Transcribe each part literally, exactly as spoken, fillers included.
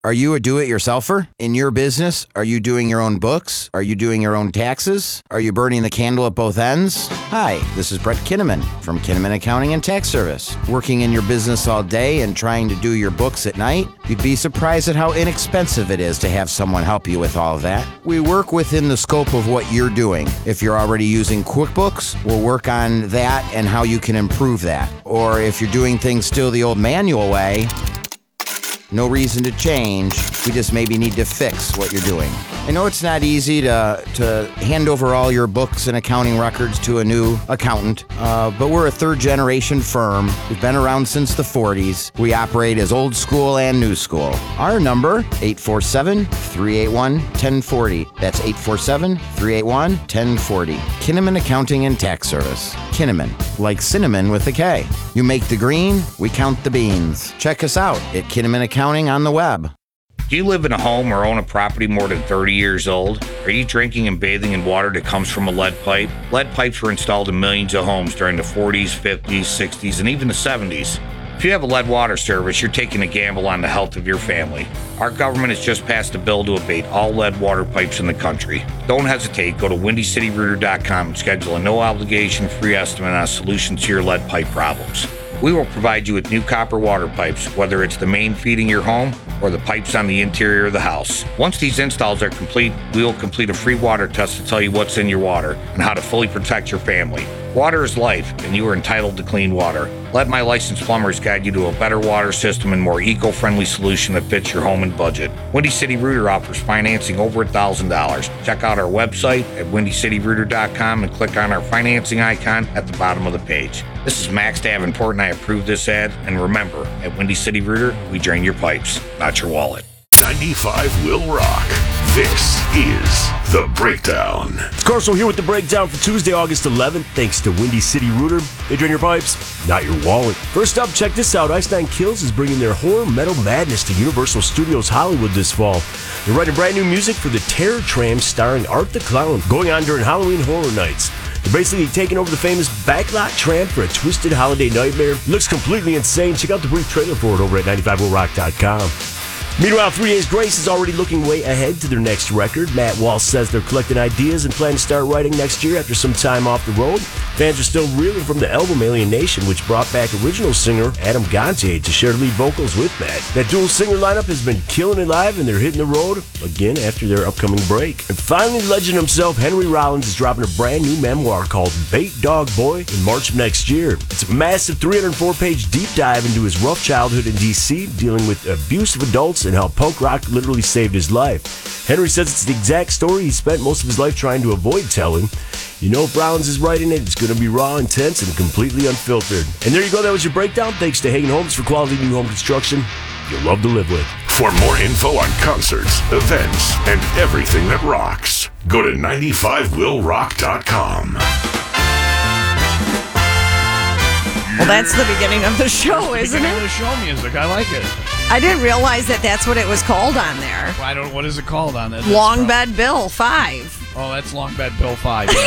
Are you a do-it-yourselfer? In your business, are you doing your own books? Are you doing your own taxes? Are you burning the candle at both ends? Hi, this is Brett Kinnaman from Kinnaman Accounting and Tax Service. Working in your business all day and trying to do your books at night? You'd be surprised at how inexpensive it is to have someone help you with all of that. We work within the scope of what you're doing. If you're already using QuickBooks, we'll work on that and how you can improve that. Or if you're doing things still the old manual way, no reason to change. We just maybe need to fix what you're doing. I know it's not easy to to hand over all your books and accounting records to a new accountant, uh, but we're a third-generation firm. We've been around since the forties. We operate as old school and new school. Our number, eight four seven, three eight one, one zero four zero. That's eight four seven, three eight one, one zero four zero. Kinnaman Accounting and Tax Service. Kinnaman, like cinnamon with a K. You make the green, we count the beans. Check us out at Kinnaman Accounting on the web. Do you live in a home or own a property more than thirty years old? Are you drinking and bathing in water that comes from a lead pipe? Lead pipes were installed in millions of homes during the forties, fifties, sixties, and even the seventies. If you have a lead water service, you're taking a gamble on the health of your family. Our government has just passed a bill to abate all lead water pipes in the country. Don't hesitate. Go to windy city rooter dot com and schedule a no-obligation free estimate on solutions to your lead pipe problems. We will provide you with new copper water pipes, whether it's the main feeding your home or the pipes on the interior of the house. Once these installs are complete, we will complete a free water test to tell you what's in your water and how to fully protect your family. Water is life, and you are entitled to clean water. Let my licensed plumbers guide you to a better water system and more eco-friendly solution that fits your home and budget. Windy City Rooter offers financing over one thousand dollars. Check out our website at windy city rooter dot com and click on our financing icon at the bottom of the page. This is Max Davenport, and I approve this ad. And remember, at Windy City Rooter, we drain your pipes, not your wallet. ninety-five will rock. This is The Breakdown. It's Corso here with The Breakdown for Tuesday, August eleventh. Thanks to Windy City Rooter. They drain your pipes, not your wallet. First up, check this out. Ice Nine Kills is bringing their horror metal madness to Universal Studios Hollywood this fall. They're writing brand new music for the Terror Tram starring Art the Clown, going on during Halloween Horror Nights. They're basically taking over the famous backlot tram for a twisted holiday nightmare. It looks completely insane. Check out the brief trailer for it over at ninety-five will rock dot com. Meanwhile, Three Days Grace is already looking way ahead to their next record. Matt Walsh says they're collecting ideas and plan to start writing next year after some time off the road. Fans are still reeling from the album Alien Nation, which brought back original singer Adam Gontier to share lead vocals with Matt. That dual singer lineup has been killing it live, and they're hitting the road again after their upcoming break. And finally, the legend himself, Henry Rollins, is dropping a brand new memoir called Bait Dog Boy in March of next year. It's a massive three hundred four page deep dive into his rough childhood in D C, dealing with abuse of adults and how punk rock literally saved his life. Henry says it's the exact story he spent most of his life trying to avoid telling. You know, if Rollins is writing it, it's going to be raw, intense, and completely unfiltered. And there you go. That was your breakdown. Thanks to Hagen Homes for quality new home construction you'll love to live with. For more info on concerts, events, and everything that rocks, go to ninety-five will rock dot com. Well, that's the beginning of the show, isn't beginning it? of the show music. I like it. I didn't realize that that's what it was called on there. Well, I don't. What is it called on that? Long Bed Bill five. Oh, that's Long Bed Bill five. Yeah.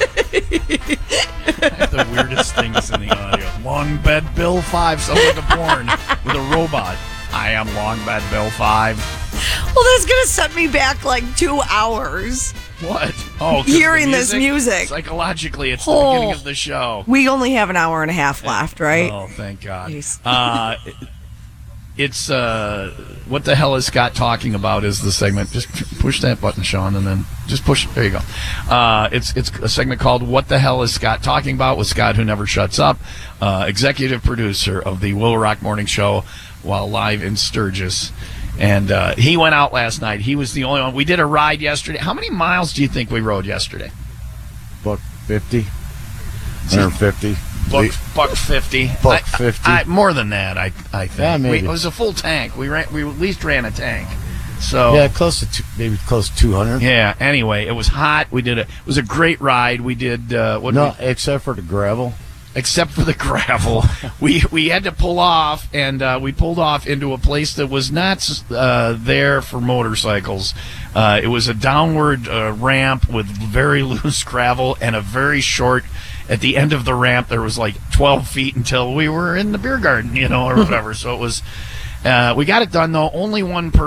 I have the weirdest things in the audio. Long Bed Bill five. Sounds like a porn with a robot. I am Long Bed Bill five. Well, that's gonna set me back like two hours. What? Oh, hearing this music. Psychologically, it's oh, the beginning of the show. We only have an hour and a half left, right? Oh, thank God. Uh, it's uh, what the hell is Scott talking about? Is the segment? Just push that button, Sean, and then just push. There you go. Uh, it's it's a segment called "What the Hell Is Scott Talking About?" with Scott, who never shuts up, uh, executive producer of the Will Rock Morning Show, while live in Sturgis. And uh, he went out last night. He was the only one. We did a ride yesterday. How many miles do you think we rode yesterday? Buck fifty. one fifty. Buck, buck fifty. Buck I, fifty. I, I, more than that, I I think. Yeah, maybe. We, it was a full tank. We ran. We at least ran a tank. So yeah, close to two, maybe close to two hundred. Yeah. Anyway, it was hot. We did a. It was a great ride. We did. Uh, what? No, we, except for the gravel. Except for the gravel, we we had to pull off, and uh, we pulled off into a place that was not uh, there for motorcycles. Uh, it was a downward uh, ramp with very loose gravel and a very short. At the end of the ramp, there was like twelve feet until we were in the beer garden, you know, or whatever. So it was. Uh, we got it done though. Only one person.